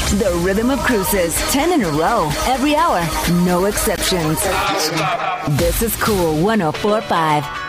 The Rhythm of Cruises, 10 in a row, every hour, no exceptions. This is Cool 104.5.